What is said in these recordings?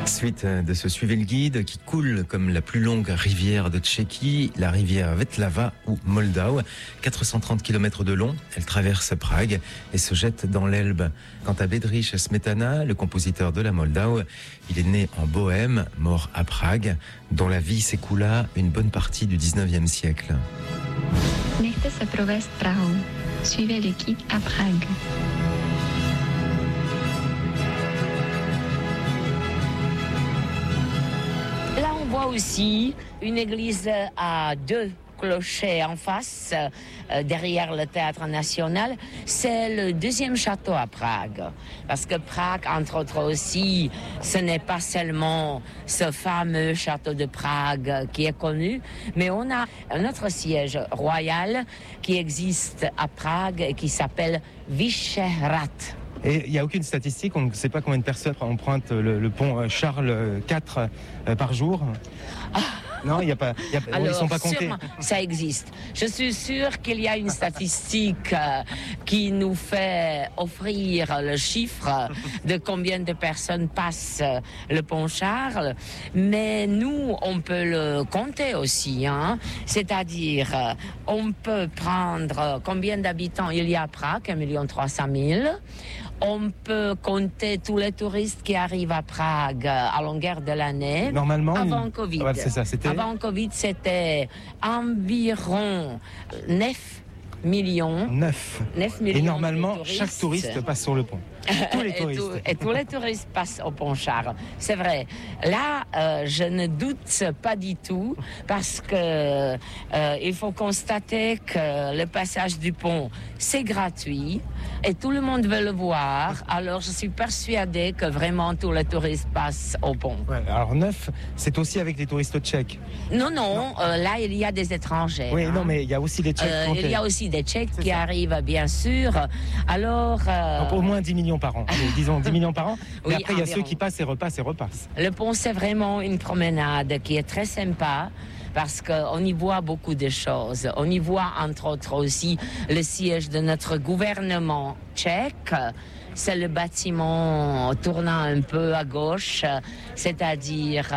Suite de ce Suivez le guide qui coule comme la plus longue rivière de Tchéquie, la rivière Vetlava ou Moldau. 430 km de long, elle traverse Prague et se jette dans l'Elbe. Quant à Bedřich Smetana, le compositeur de la Moldau, il est né en Bohême, mort à Prague, dont la vie s'écoula une bonne partie du 19e siècle. Nechte se provést Prahou. Suivez le guide à Prague. Là, on voit aussi une église à deux clochers en face, derrière le Théâtre National. C'est le deuxième château à Prague. Parce que Prague, entre autres aussi, ce n'est pas seulement ce fameux château de Prague qui est connu, mais on a un autre siège royal qui existe à Prague et qui s'appelle Vyšehrad. Et il n'y a aucune statistique, on ne sait pas combien de personnes empruntent le pont Charles IV par jour. Non, il n'y a pas. Alors, ils ne sont pas comptés. sûrement, ça existe. Je suis sûre qu'il y a une statistique qui nous fait offrir le chiffre de combien de personnes passent le pont Charles. Mais nous, on peut le compter aussi. C'est-à-dire, on peut prendre combien d'habitants il y a à Prague, 1 300 000. On peut compter tous les touristes qui arrivent à Prague à longueur de l'année. Normalement, avant Covid. Ouais, c'est ça, Avant Covid, c'était environ 9 millions. 9 millions. Et normalement, de touristes. chaque touriste passe sur le pont. Tous les touristes. Et tous les touristes passent au pont Charles. C'est vrai. Là, je ne doute pas du tout parce que il faut constater que le passage du pont, c'est gratuit et tout le monde veut le voir. Alors, je suis persuadée que vraiment tous les touristes passent au pont. Ouais, alors 9, c'est aussi avec les touristes tchèques. Non. Là, il y a des étrangers. Oui, non, mais il y a aussi les Tchèques. Il y a aussi des Tchèques qui arrivent, bien sûr. Alors... Donc, au moins 10 millions par an. Allez, disons 10 millions par an. Mais Oui, après, il y a environ. ceux qui passent et repassent. Le pont, c'est vraiment une promenade qui est très sympa parce qu'on y voit beaucoup de choses. On y voit, entre autres, aussi le siège de notre gouvernement tchèque. C'est le bâtiment tournant un peu à gauche, c'est-à-dire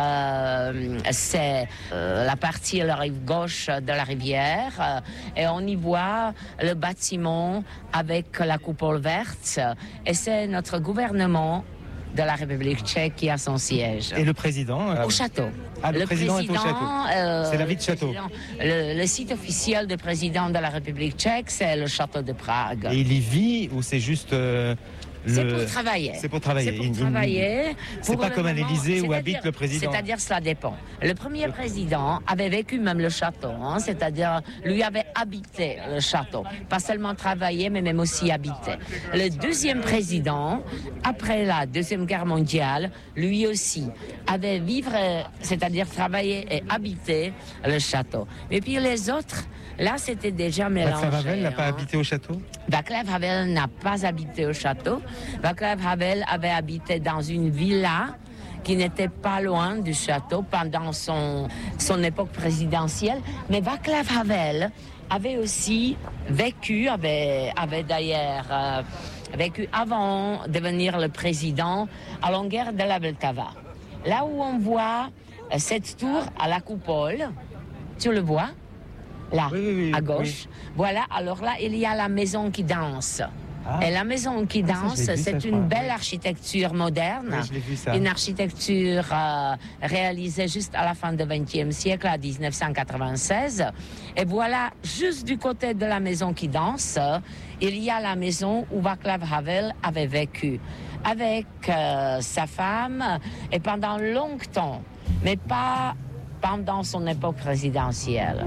c'est la partie à la rive gauche de la rivière. Et on y voit le bâtiment avec la coupole verte. Et c'est notre gouvernement de la République tchèque qui a son siège. Et le président Au château. Ah, le président est au château. C'est la vie de château. Le site officiel du président de la République tchèque, c'est le château de Prague. Et il y vit ou c'est juste... C'est pour travailler. C'est pour travailler. C'est pour travailler. C'est pas comme à l'Élysée où habite le président. C'est-à-dire, cela dépend. Le premier président avait vécu même le château, c'est-à-dire, lui avait habité le château. Pas seulement travaillé, mais même aussi habité. Le deuxième président, après la Deuxième Guerre mondiale, lui aussi avait vivre, c'est-à-dire travailler et habiter le château. Et puis les autres, là, c'était déjà mélangé. Václav Havel n'a pas habité au château? Václav Havel n'a pas habité au château. Václav Havel avait habité dans une villa qui n'était pas loin du château pendant son époque présidentielle. Mais Václav Havel avait aussi vécu, avait d'ailleurs vécu avant de devenir le président à longueur de la Vltava. Là où on voit cette tour à la coupole, tu le vois? Là, oui, à gauche. Oui. Voilà, alors là, il y a la maison qui danse. Et la maison qui danse, c'est une belle architecture moderne, oui, je l'ai vu, ça. Une architecture réalisée juste à la fin du XXe siècle, à 1996. Et voilà, juste du côté de la maison qui danse, il y a la maison où Václav Havel avait vécu avec sa femme et pendant longtemps, mais pas pendant son époque présidentielle.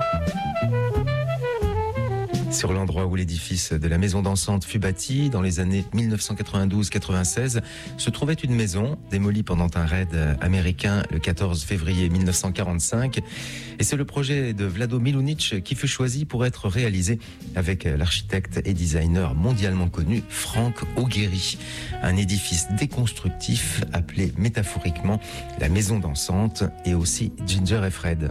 Sur l'endroit où l'édifice de la maison dansante fut bâti, dans les années 1992-96, se trouvait une maison démolie pendant un raid américain le 14 février 1945. Et c'est le projet de Vlado Milunić qui fut choisi pour être réalisé avec l'architecte et designer mondialement connu Frank Augeri. Un édifice déconstructif appelé métaphoriquement la maison dansante et aussi Ginger et Fred.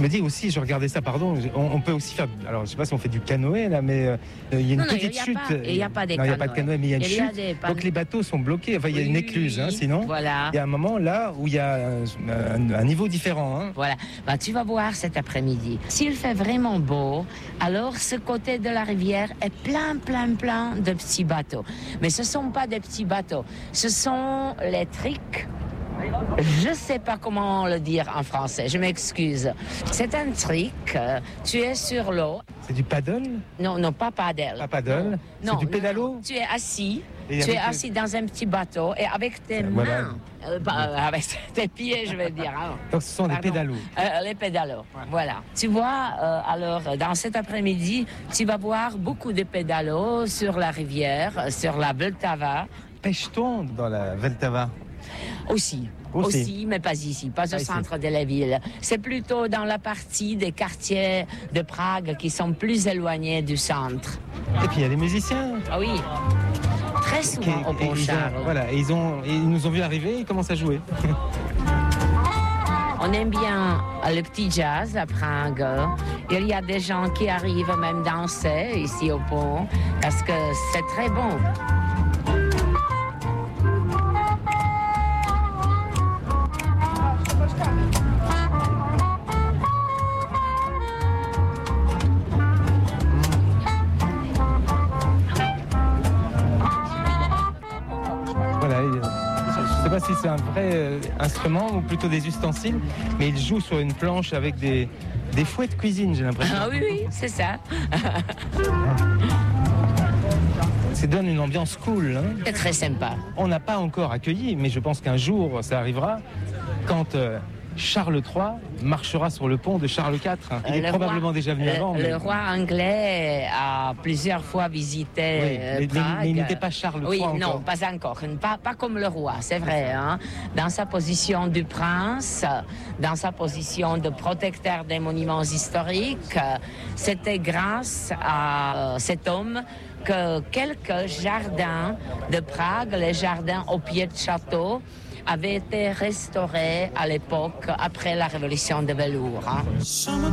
me dis aussi, je regardais ça, pardon, on peut aussi faire, alors je sais pas si on fait du canoë là, mais il y a une petite chute. Il n'y a pas de non, il n'y a pas de canoë, mais il y a une chute. Des donc les bateaux sont bloqués, enfin il y a une écluse, hein, sinon. Voilà. Il y a un moment là où il y a un niveau différent. Hein. Voilà, bah, tu vas voir cet après-midi. S'il fait vraiment beau, alors ce côté de la rivière est plein de petits bateaux. Mais ce ne sont pas des petits bateaux, ce sont les tricks. Je ne sais pas comment le dire en français, je m'excuse. C'est un trick, tu es sur l'eau. C'est du paddle? Non, pas paddle. Pas paddle? C'est du pédalo? Tu es assis. Tu es assis dans un petit bateau et avec tes mains, avec tes pieds, je vais dire. Hein. Donc ce sont des pédalos. Les pédalos, voilà. Tu vois, alors, dans cet après-midi, tu vas voir beaucoup de pédalos sur la rivière, sur la Vltava. Pêche-t-on dans la Vltava? Aussi, mais pas ici, pas au centre de la ville. C'est plutôt dans la partie des quartiers de Prague qui sont plus éloignés du centre. Et puis il y a les musiciens. Ah oui. Très souvent au Pont Charles. Voilà, ils nous ont vu arriver, ils commencent à jouer. On aime bien le petit jazz à Prague. Il y a des gens qui arrivent même danser ici au pont parce que c'est très bon. Je ne sais pas si c'est un vrai instrument ou plutôt des ustensiles, mais il joue sur une planche avec des fouets de cuisine, j'ai l'impression. Ah oui, c'est ça. Ça donne une ambiance cool. Hein. C'est très sympa. On n'a pas encore accueilli, mais je pense qu'un jour, ça arrivera, quand Charles III marchera sur le pont de Charles IV. Il est probablement déjà venu avant. Le roi anglais a plusieurs fois visité Prague. Mais il n'était pas Charles III encore. Non, pas encore. Pas comme le roi, c'est vrai. Hein. Dans sa position du prince, dans sa position de protecteur des monuments historiques, c'était grâce à cet homme que quelques jardins de Prague, les jardins au pied de château, avaient été restaurés à l'époque après la révolution de velours. Hein.